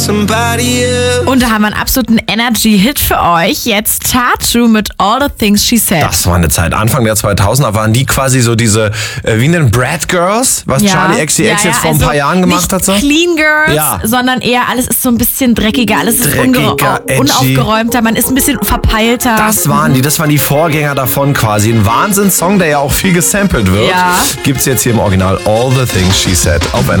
Und da haben wir einen absoluten Energy-Hit für euch. Jetzt Tattoo mit All the Things She Said. Das war eine Zeit. Anfang der 2000er waren die quasi so diese, wie nennen Brad Girls, was Charli XCX jetzt vor ein paar Jahren gemacht hat. So? Nicht Clean Girls, sondern eher alles ist so ein bisschen dreckiger, alles ist unaufgeräumter, man ist ein bisschen verpeilter. Das waren die Vorgänger davon quasi. Ein Wahnsinnssong, der ja auch viel gesampelt wird. Ja. Gibt's jetzt hier im Original All the Things She Said auf